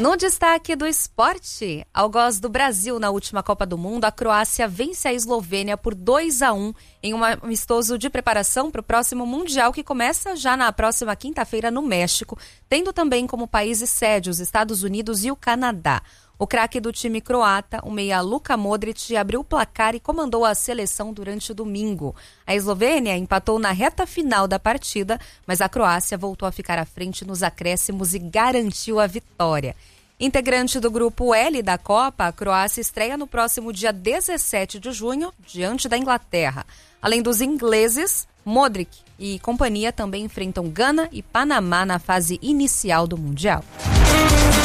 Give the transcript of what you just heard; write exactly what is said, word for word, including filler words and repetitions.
No destaque do esporte, algoz do Brasil na última Copa do Mundo, a Croácia vence a Eslovênia por dois a um em um amistoso de preparação para o próximo Mundial, que começa já na próxima quinta-feira no México, tendo também como países sede os Estados Unidos e o Canadá. O craque do time croata, o meia Luka Modric, abriu o placar e comandou a seleção durante o domingo. A Eslovênia empatou na reta final da partida, mas a Croácia voltou a ficar à frente nos acréscimos e garantiu a vitória. Integrante do grupo L da Copa, a Croácia estreia no próximo dia dezessete de junho, diante da Inglaterra. Além dos ingleses, Modric e companhia também enfrentam Gana e Panamá na fase inicial do Mundial.